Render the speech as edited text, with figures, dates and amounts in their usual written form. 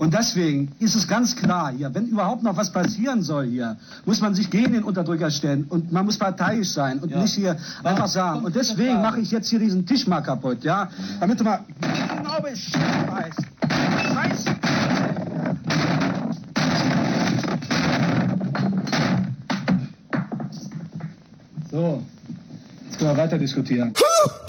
Und deswegen ist es ganz klar hier, wenn überhaupt noch was passieren soll hier, muss man sich gegen den Unterdrücker stellen und man muss parteiisch sein und nicht hier einfach sagen. Und deswegen mache ich jetzt hier diesen Tisch mal kaputt, ja? Damit du mal genau Bescheid weißt. Scheiße! So, jetzt können wir weiter diskutieren.